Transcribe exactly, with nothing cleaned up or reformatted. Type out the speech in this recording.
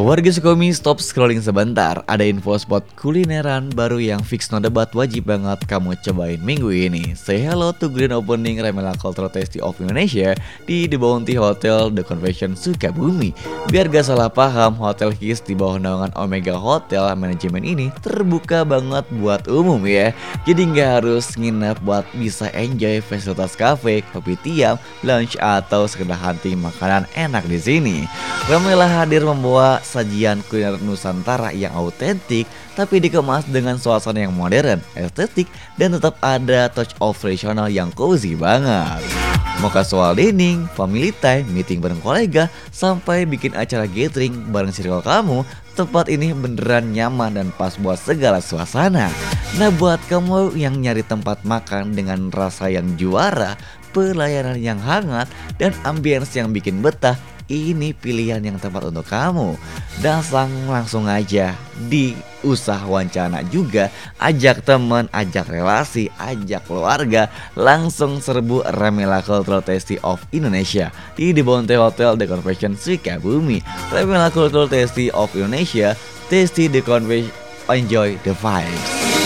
Warga Sukabumi stop scrolling sebentar. Ada info spot kulineran baru yang fix no debat wajib banget kamu cobain minggu ini. Say hello to grand opening Remela Cultural Tasty of Indonesia di The Bounty Hotel The Convention Sukabumi. Biar gak salah paham, Hotel Kiss di bawah naungan Omega Hotel manajemen ini terbuka banget buat umum ya. Jadi gak harus nginep buat bisa enjoy fasilitas cafe, kopi tiam, lunch atau sekedar hunting makanan enak di sini. Remela hadir membawa sajian kuliner Nusantara yang autentik tapi dikemas dengan suasana yang modern, estetik, dan tetap ada touch of tradisional yang cozy banget. Mau casual dining, family time, meeting bareng kolega, sampai bikin acara gathering bareng circle kamu, tempat ini beneran nyaman dan pas buat segala suasana. Nah buat kamu yang nyari tempat makan dengan rasa yang juara, pelayanan yang hangat, dan ambience yang bikin betah, ini pilihan yang tepat untuk kamu. Datang langsung aja di Usah Wancana juga, ajak temen, ajak relasi, ajak keluarga, langsung serbu Remela Cultural Tasty of Indonesia di The Bounty Hotel The Convention Sukabumi. Remela Cultural Tasty of Indonesia, tasty the convention, enjoy the vibes.